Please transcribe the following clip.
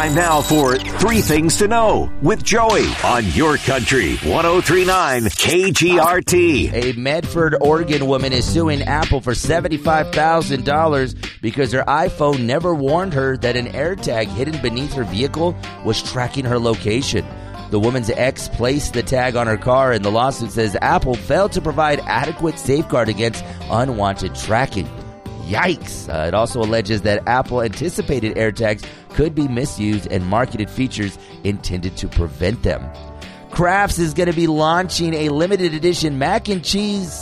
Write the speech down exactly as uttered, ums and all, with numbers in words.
Time now for Three Things to Know with Joey on Your Country one oh three point nine K G R T. A Medford, Oregon woman is suing Apple for seventy-five thousand dollars because her iPhone never warned her that an AirTag hidden beneath her vehicle was tracking her location. The woman's ex placed the tag on her car, and the lawsuit says Apple failed to provide adequate safeguard against unwanted tracking. Yikes! Uh, it also alleges that Apple anticipated AirTags could be misused and marketed features intended to prevent them. Kraft's is going to be launching a limited edition mac and cheese